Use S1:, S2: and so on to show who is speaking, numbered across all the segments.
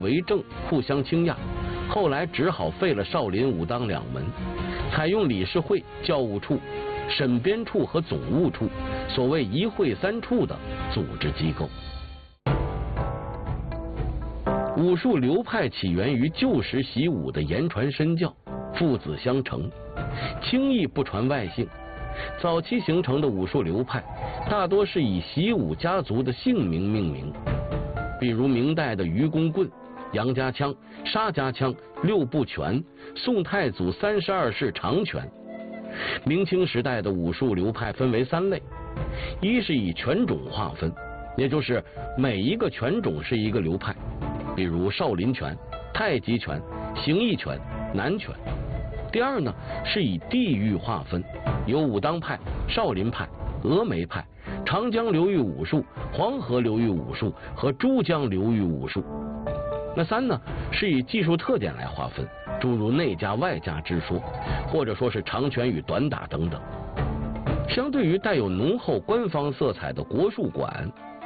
S1: 为政，互相倾轧，后来只好废了少林、武当两门，采用理事会、教务处、审编处和总务处，所谓一会三处的组织机构。武术流派起源于旧时习武的言传身教，父子相承，轻易不传外姓。早期形成的武术流派大多是以习武家族的姓名命名，比如明代的愚公棍、杨家枪、沙家枪、六部拳、宋太祖32式长拳。明清时代的武术流派分为3类，一是以拳种划分，也就是每一个拳种是一个流派，比如少林拳、太极拳、形意拳、南拳。第二呢，是以地域划分，有武当派、少林派、峨眉派、长江流域武术、黄河流域武术和珠江流域武术。那3呢，是以技术特点来划分，诸如内家外家之说，或者说是长拳与短打等等。相对于带有浓厚官方色彩的国术馆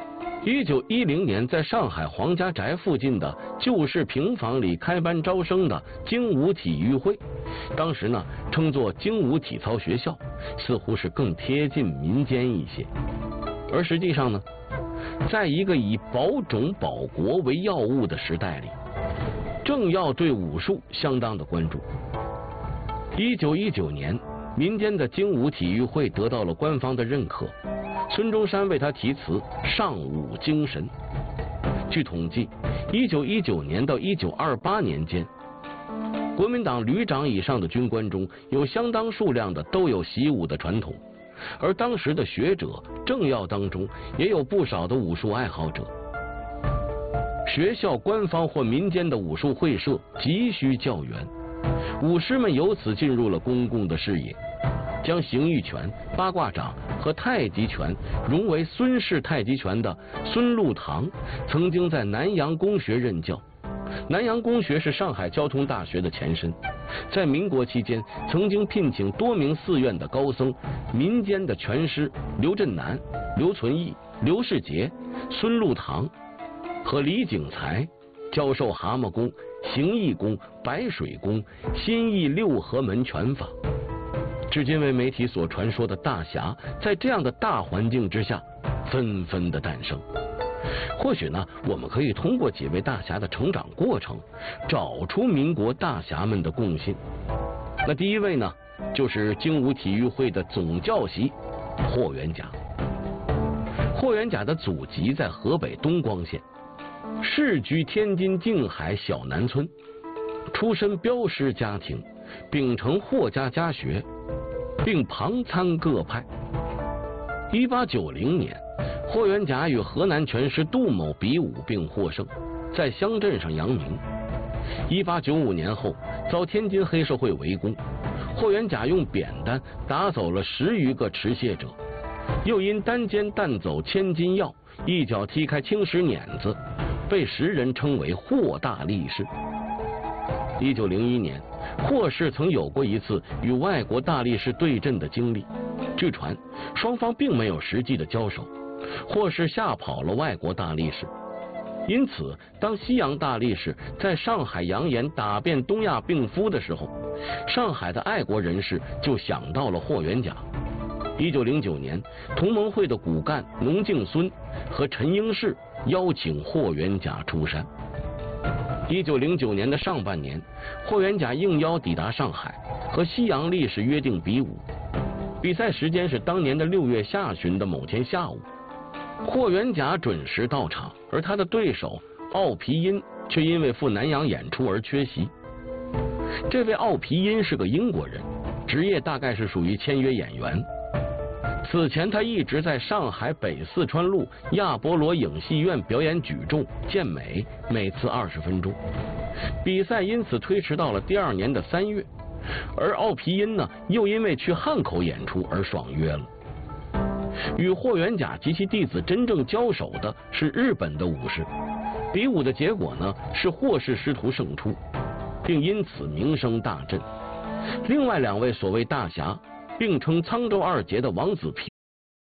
S1: ，1910年在上海黄家宅附近的旧式平房里开班招生的精武体育会，当时呢称作精武体操学校，似乎是更贴近民间一些。而实际上呢，在一个以保种保国为要务的时代里，政要对武术相当的关注。1919年，民间的精武体育会得到了官方的认可，孙中山为他题词尚武精神。据统计，1919年到1928年间，国民党旅长以上的军官中有相当数量的都有习武的传统，而当时的学者政要当中也有不少的武术爱好者。学校、官方或民间的武术会社急需教员，武师们由此进入了公共的视野，将形意拳、八卦掌和太极拳融为孙氏太极拳的孙禄堂曾经在南洋公学任教。南洋公学是上海交通大学的前身，在民国期间曾经聘请多名寺院的高僧、民间的拳师刘振南、刘存义、刘世杰、孙禄堂和李景才教授蛤蟆功、形意功、白水功、新意六合门拳法。至今为媒体所传说的大侠，在这样的大环境之下纷纷的诞生。或许呢，我们可以通过几位大侠的成长过程，找出民国大侠们的共性。那第一位呢，就是精武体育会的总教习霍元甲。霍元甲的祖籍在河北东光县，世居天津静海小南村，出身镖师家庭，秉承霍家家学，并旁参各派。1890年，霍元甲与河南拳师杜某比武并获胜，在乡镇上扬名。1895年后，遭天津黑社会围攻，霍元甲用扁担打走了10余个持械者，又因单肩弹走千金药，一脚踢开青石碾子，被时人称为霍大力士。1901年，霍氏曾有过一次与外国大力士对阵的经历，据传双方并没有实际的交手，霍氏吓跑了外国大力士。因此，当西洋大力士在上海扬言打遍东亚病夫的时候，上海的爱国人士就想到了霍元甲。1909年，同盟会的骨干农敬孙和陈英士邀请霍元甲出山。1909年的上半年，霍元甲应邀抵达上海，和西洋力士约定比武。比赛时间是当年的6月下旬的某天下午。霍元甲准时到场，而他的对手奥皮因却因为赴南洋演出而缺席。这位奥皮因是个英国人，职业大概是属于签约演员。此前他一直在上海北四川路亚波罗影戏院表演举重、健美，每次20分钟。比赛因此推迟到了第2年的3月，而奥皮因呢，又因为去汉口演出而爽约了。与霍元甲及其弟子真正交手的是日本的武士，比武的结果呢是霍氏师徒胜出，并因此名声大振。另外2位所谓大侠，并称沧州2杰的王子